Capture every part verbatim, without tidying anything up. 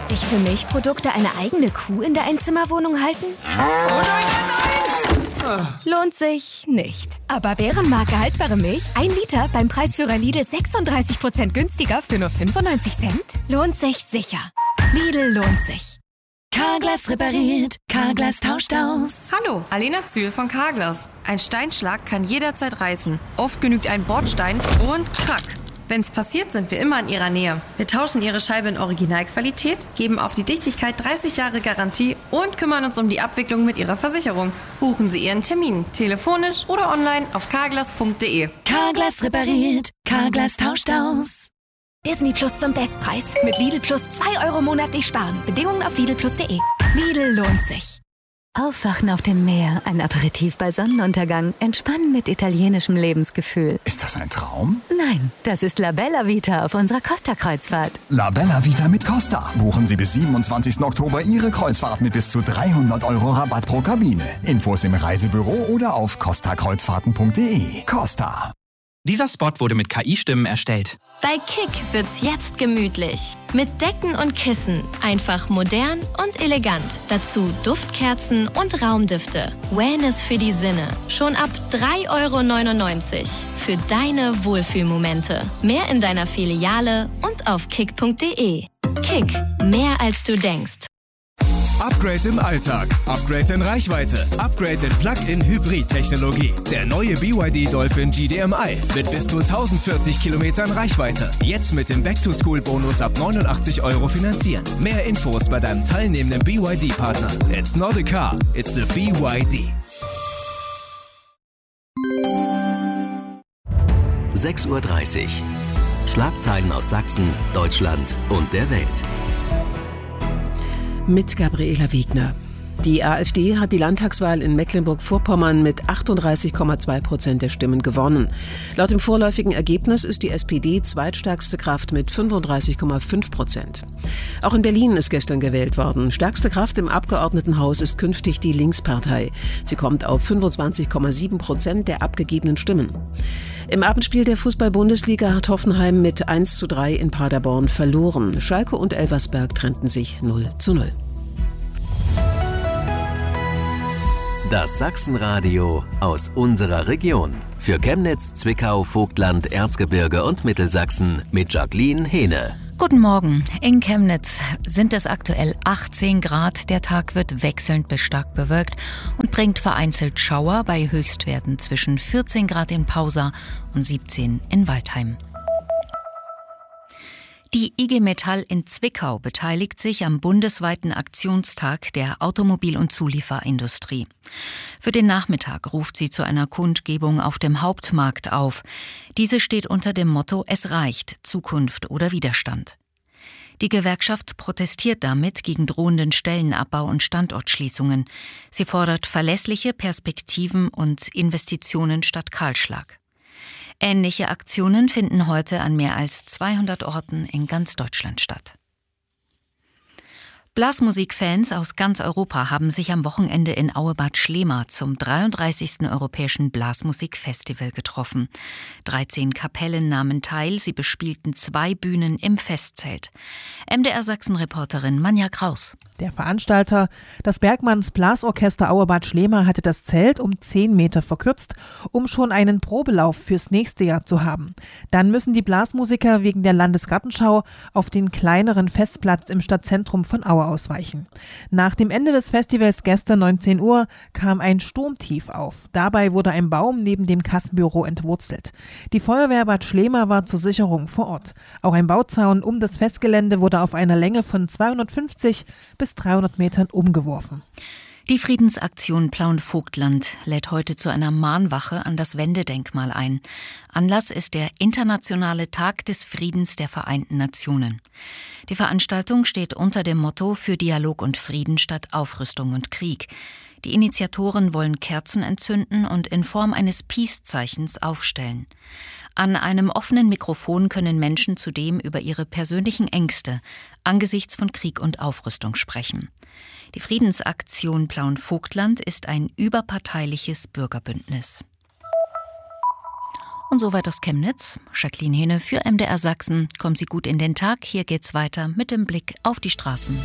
Sich für Milchprodukte eine eigene Kuh in der Einzimmerwohnung halten? Oh nein, nein, nein! Lohnt sich nicht. Aber Bärenmarke haltbare Milch, ein Liter beim Preisführer Lidl sechsunddreißig Prozent günstiger für nur fünfundneunzig Cent? Lohnt sich sicher. Lidl lohnt sich. Carglass repariert, Carglass tauscht aus. Hallo, Alena Zühl von Carglass. Ein Steinschlag kann jederzeit reißen. Oft genügt ein Bordstein und krack. Wenn's passiert, sind wir immer in Ihrer Nähe. Wir tauschen Ihre Scheibe in Originalqualität, geben auf die Dichtigkeit dreißig Jahre Garantie und kümmern uns um die Abwicklung mit Ihrer Versicherung. Buchen Sie Ihren Termin, telefonisch oder online auf carglass punkt de. Carglass repariert, Carglass tauscht aus. Disney Plus zum Bestpreis. Mit Lidl Plus zwei Euro monatlich sparen. Bedingungen auf lidl plus punkt de. Lidl lohnt sich. Aufwachen auf dem Meer, ein Aperitif bei Sonnenuntergang, entspannen mit italienischem Lebensgefühl. Ist das ein Traum? Nein, das ist La Bella Vita auf unserer Costa-Kreuzfahrt. La Bella Vita mit Costa. Buchen Sie bis siebenundzwanzigsten Oktober Ihre Kreuzfahrt mit bis zu dreihundert Euro Rabatt pro Kabine. Infos im Reisebüro oder auf costa kreuzfahrten punkt de. Costa. Dieser Spot wurde mit K I-Stimmen erstellt. Bei Kick wird's jetzt gemütlich. Mit Decken und Kissen. Einfach modern und elegant. Dazu Duftkerzen und Raumdüfte. Wellness für die Sinne. Schon ab drei Euro neunundneunzig. Für deine Wohlfühlmomente. Mehr in deiner Filiale und auf kick punkt de. Kick. Mehr als du denkst. Upgrade im Alltag, Upgrade in Reichweite, Upgrade in Plug-in-Hybrid-Technologie. Der neue B Y D Dolphin G D M I mit bis zu tausendvierzig Kilometern Reichweite. Jetzt mit dem Back-to-School-Bonus ab neunundachtzig Euro finanzieren. Mehr Infos bei deinem teilnehmenden B Y D-Partner. It's not a car, it's a B Y D. sechs Uhr dreißig. Schlagzeilen aus Sachsen, Deutschland und der Welt. Mit Gabriela Wiegner. Die AfD hat die Landtagswahl in Mecklenburg-Vorpommern mit achtunddreißig Komma zwei Prozent der Stimmen gewonnen. Laut dem vorläufigen Ergebnis ist die S P D zweitstärkste Kraft mit fünfunddreißig Komma fünf Prozent. Auch in Berlin ist gestern gewählt worden. Stärkste Kraft im Abgeordnetenhaus ist künftig die Linkspartei. Sie kommt auf fünfundzwanzig Komma sieben Prozent der abgegebenen Stimmen. Im Abendspiel der Fußball-Bundesliga hat Hoffenheim mit eins zu drei in Paderborn verloren. Schalke und Elversberg trennten sich null zu null. Das Sachsenradio aus unserer Region. Für Chemnitz, Zwickau, Vogtland, Erzgebirge und Mittelsachsen mit Jacqueline Hehne. Guten Morgen. In Chemnitz sind es aktuell achtzehn Grad. Der Tag wird wechselnd bis stark bewölkt und bringt vereinzelt Schauer bei Höchstwerten zwischen vierzehn Grad in Pausa und siebzehn in Waldheim. Die I G Metall in Zwickau beteiligt sich am bundesweiten Aktionstag der Automobil- und Zulieferindustrie. Für den Nachmittag ruft sie zu einer Kundgebung auf dem Hauptmarkt auf. Diese steht unter dem Motto „Es reicht, Zukunft oder Widerstand“. Die Gewerkschaft protestiert damit gegen drohenden Stellenabbau und Standortschließungen. Sie fordert verlässliche Perspektiven und Investitionen statt Kahlschlag. Ähnliche Aktionen finden heute an mehr als zweihundert Orten in ganz Deutschland statt. Blasmusikfans aus ganz Europa haben sich am Wochenende in Auebad Schlema zum dreiunddreißigsten Europäischen Blasmusikfestival getroffen. dreizehn Kapellen nahmen teil, sie bespielten zwei Bühnen im Festzelt. M D R-Sachsen-Reporterin Manja Kraus. Der Veranstalter, das Bergmanns Blasorchester Auebad Schlema, hatte das Zelt um zehn Meter verkürzt, um schon einen Probelauf fürs nächste Jahr zu haben. Dann müssen die Blasmusiker wegen der Landesgartenschau auf den kleineren Festplatz im Stadtzentrum von Aue ausweichen. Nach dem Ende des Festivals gestern neunzehn Uhr kam ein Sturmtief auf. Dabei wurde ein Baum neben dem Kassenbüro entwurzelt. Die Feuerwehr Bad Schlema war zur Sicherung vor Ort. Auch ein Bauzaun um das Festgelände wurde auf einer Länge von zweihundertfünfzig bis dreihundert Metern umgeworfen. Die Friedensaktion Plauen-Vogtland lädt heute zu einer Mahnwache an das Wendedenkmal ein. Anlass ist der Internationale Tag des Friedens der Vereinten Nationen. Die Veranstaltung steht unter dem Motto „Für Dialog und Frieden statt Aufrüstung und Krieg“. Die Initiatoren wollen Kerzen entzünden und in Form eines Peace-Zeichens aufstellen. An einem offenen Mikrofon können Menschen zudem über ihre persönlichen Ängste angesichts von Krieg und Aufrüstung sprechen. Die Friedensaktion Plauen-Vogtland ist ein überparteiliches Bürgerbündnis. Und soweit aus Chemnitz. Jacqueline Hehne für M D R Sachsen. Kommen Sie gut in den Tag. Hier geht's weiter mit dem Blick auf die Straßen.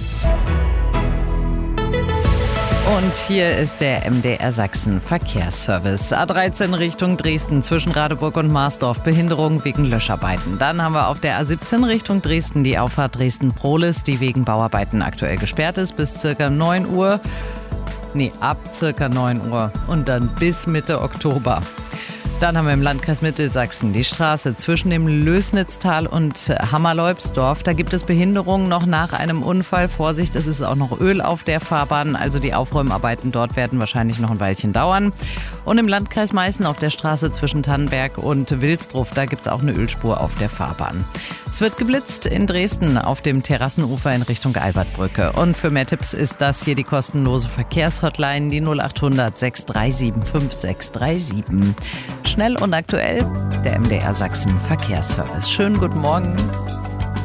Und hier ist der M D R Sachsen Verkehrsservice. A dreizehn Richtung Dresden zwischen Radeburg und Marsdorf. Behinderung wegen Löscharbeiten. Dann haben wir auf der A siebzehn Richtung Dresden die Auffahrt Dresden-Prohlis, die wegen Bauarbeiten aktuell gesperrt ist bis circa neun Uhr. Nee, ab circa neun Uhr und dann bis Mitte Oktober. Dann haben wir im Landkreis Mittelsachsen die Straße zwischen dem Lößnitztal und Hammerleubsdorf. Da gibt es Behinderungen noch nach einem Unfall. Vorsicht, es ist auch noch Öl auf der Fahrbahn. Also die Aufräumarbeiten dort werden wahrscheinlich noch ein Weilchen dauern. Und im Landkreis Meißen auf der Straße zwischen Tannenberg und Wilsdruff, da gibt es auch eine Ölspur auf der Fahrbahn. Es wird geblitzt in Dresden auf dem Terrassenufer in Richtung Albertbrücke. Und für mehr Tipps ist das hier die kostenlose Verkehrshotline, die null acht hundert sechs drei sieben fünf sechs drei sieben. Schnell und aktuell, der M D R Sachsen Verkehrsservice. Schönen guten Morgen.